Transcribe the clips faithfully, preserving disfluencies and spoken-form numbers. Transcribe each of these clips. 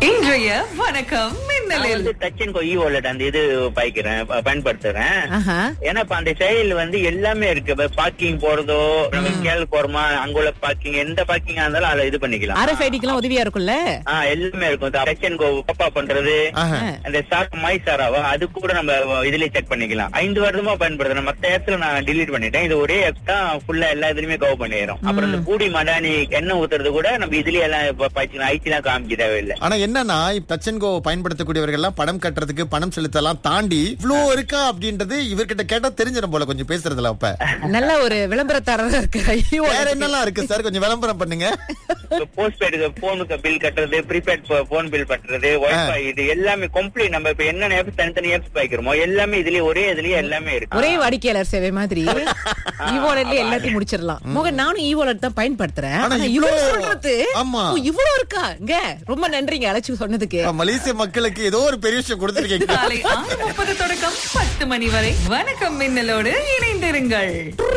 இன்றைய வணக்கம் மின்னலில் touch and go E wallet அந்த இது பாய்க்கிறேன் பயன்படுத்துறேன். ஏன்னா இப்ப அந்த செயல் வந்து எல்லாமே இருக்கு. பார்க்கிங் போறதோ நம்ம கேள் போறோமா அங்குள்ள பார்க்கிங் எந்த பார்க்கிங்கா இருந்தாலும் அதை இது பண்ணிக்கலாம். ஆர்எஃப்ஐடிக்கு உதவியா இருக்கும்ல. ஆஹ் எல்லாமே இருக்கும். டச் அண்ட் கோ பாப்பா பண்றது அந்த சார் மை சாராவா அது கூட நம்ம இதுலயே செக் பண்ணிக்கலாம். ஐந்து வருடமா பயன்படுத்துறேன். மத்த ஆப்ஸ்ல நான் டிலீட் பண்ணிட்டேன். இது ஒரே ஆப் தான் ஃபுல்லா எல்லா இதுலயுமே கவர் பண்ணிடுறோம். அப்புறம் இந்த பூடி மடானி எண்ணெய் ஊத்துறது கூட நம்ம இதுலயே எல்லாம் பாய்ச்சிக்கலாம். ஐடி எல்லாம் காமிக்க தேவையில்லை. ஆனா என்னன்னா டச் அண்ட் கோ பயன்படுத்தக்கூடியவர்கள் எல்லாம் பணம் கட்டுறதுக்கு பணம் செலுத்தலாம் தாண்டி இவ்வளவு இருக்கா அப்படின்றது இவர்கிட்ட கேட்டா தெரிஞ்சிடும் போல கொஞ்சம் பேசுறதுல. அப்ப நல்ல ஒரு விளம்பரத்தாரர் இருக்கு. வேற என்னெல்லாம் இருக்கு சார் கொஞ்சம் விளம்பரம் பண்ணுங்க. போஸ்ட் பெய்டு போனுக்கு பில் கட்டுறது, ப்ரீபெய்ட் போன் பில் கட்டுறது, வைஃபை இது எல்லாமே கம்ப்ளீட். நம்ம இப்ப என்ன ஆப்ஸ் தனித்தனி ஆப்ஸ் பாய்க்கிறோமோ எல்லாமே இதுலயே ஒரே இதுலயே எல்லாமே இருக்கு. ஒரே வாடிக்கையாளர் சேவை மாதிரி ஈவாலெட்ல எல்லாத்தையும் முடிச்சிடலாம். மோகன் நானும் ஈவாலெட் தான் பயன்படுத்துறேன். ஆனா இவ்வளவு சொல்றது ஆமா இவ்வளவு இருக்காங்க. ரொம்ப நன்றிங்க அழைச்சு சொன்னதுக்கு. மலேசிய மக்களுக்கு ஏதோ ஒரு பெரிய விஷயம் கொடுத்திருக்கீங்க. காலை ஆறு முப்பது தொடக்கம் பத்து மணி வரை வணக்கம் மின்னலோடு இணைந்திருங்கள்.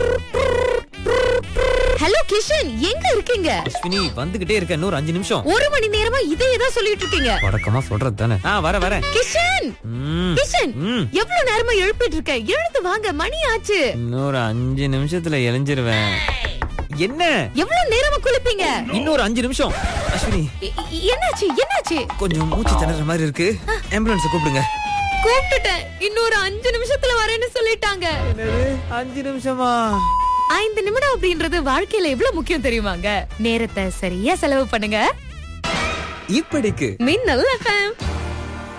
ஹலோ கிஷன், எங்க இருக்கீங்க? அஸ்வினி வந்துகிட்டே இருக்க. இன்னொரு அஞ்சு நிமிஷம். ஒரு மணி நேரமா இதே ஏதோ சொல்லிட்டு இருக்கீங்க. வழக்கமா சொல்றது தானே. ஆ வர வர. கிஷன் கிஷன் எவ்வளவு நேரமா எழுப்பிட்டு இருக்க? எழுந்து வாங்க, மணி ஆச்சு. இன்னொரு அஞ்சு நிமிஷத்துல எழிஞ்சிருவேன். என்ன எவ்வளவு நேரமா குளிப்பீங்க? இன்னொரு அஞ்சு நிமிஷம். அஸ்வினி என்னாச்சு என்னாச்சு? கொஞ்சம் மூச்சு திணற மாதிரி இருக்கு. ஆம்புலன்ஸ் கூப்பிடுங்க. கூப்பிட்டுட்டேன். இன்னொரு அஞ்சு நிமிஷத்துல வரேன்னு சொல்லிட்டாங்க. அஞ்சு நிமிஷமா? ஐந்து நிமிடம் அப்படின்றது வாழ்க்கையில எவ்வளவு முக்கியம் தெரியுமாங்க? நேரத்தை சரியா செலவு பண்ணுங்க. இப்படிக்கு மின்னல் எஃப்எம்.